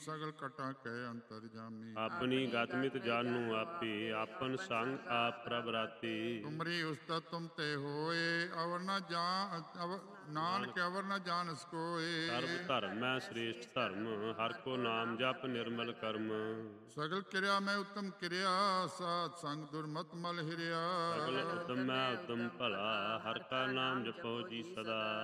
ਸਗਲ ਕਟਾ ਕਹਿ ਅੰਤਰ ਜਾਮੀ। ਆਪਣੀ ਗਤ ਮਿਤ ਜਾਣੂ ਆਪੇ, ਆਪਨ ਸੰਗ ਆਪ ਪ੍ਰਭ ਰਾਤੀ। ਤੁਮਰੀ ਉਸਤਤ ਤੁਮ ਤੇ ਹੋਏ, ਅਵਰ ਨ ਜਾਣ ਨਾਨਕ ਅਵਰ ਨ ਜਾਣਸ ਕੋਏ। ਸਰਬ ਧਰਮ ਮੈਂ ਸ੍ਰੇਸ਼ਟ ਧਰਮ, ਹਰ ਕੋ ਨਾਮ ਜਪ ਨਿਰਮਲ ਕਰਮ। ਸਗਲ ਕਿਰਿਆ ਮੈਂ ਉਤਮ ਕਿਰਿਆ, ਸਾਧ ਸੰਗ ਦੁਰਮਤ ਮਲ ਹਿਰਿਆ। ਸਗਲ ਉਦਮ ਮੈਂ ਉਦਮ ਭਲਾ, ਹਰ ਕਾ ਨਾਮ ਜਪੋ ਜੀ ਸਦਾ।